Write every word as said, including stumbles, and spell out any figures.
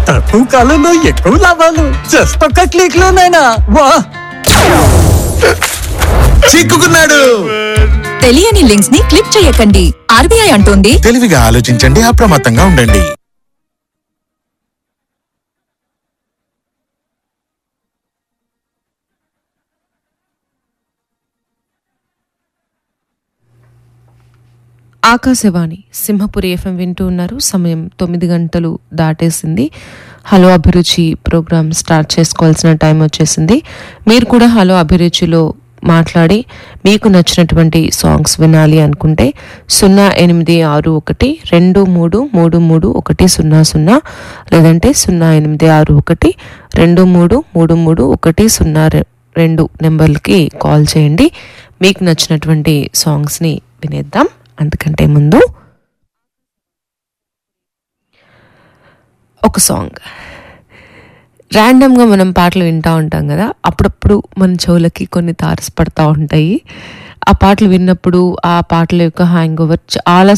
తక్కువ కాలంలో ఎక్కువ లాభాలు జస్ట్ ఒక్క క్లిక్ లోనైనా వా. చిక్కుకున్నాడు. తెలియని లింక్స్ ని క్లిక్ చేయకండి. ఆర్బీఐ అంటోంది తెలివిగా ఆలోచించండి, అప్రమత్తంగా ఉండండి. ఆకాశవాణి సింహపురి ఎఫ్ఎం వింటూ ఉన్నారు. సమయం తొమ్మిది గంటలు దాటేసింది. హలో అభిరుచి ప్రోగ్రామ్ స్టార్ట్ చేసుకోవాల్సిన టైం వచ్చేసింది. మీరు కూడా హలో అభిరుచిలో మాట్లాడి మీకు నచ్చినటువంటి సాంగ్స్ వినాలి అనుకుంటే సున్నా ఎనిమిది ఆరు ఒకటి రెండు మూడు మూడు మూడు ఒకటి సున్నా సున్నా లేదంటే సున్నా ఎనిమిది ఆరు ఒకటి రెండు మూడు మూడు మూడు ఒకటి సున్నా రెండు నెంబర్లకి కాల్ చేయండి. మీకు నచ్చినటువంటి సాంగ్స్ని వినేద్దాం. అంతకంటే ముందు ఒక సాంగ్. ర్యాండమ్గా మనం పాటలు వింటూ ఉంటాం కదా, అప్పుడప్పుడు మన చెవులకి కొన్ని తారసపడతా ఉంటాయి. ఆ పాటలు విన్నప్పుడు ఆ పాటల యొక్క హ్యాంగ్ ఓవర్ చాలా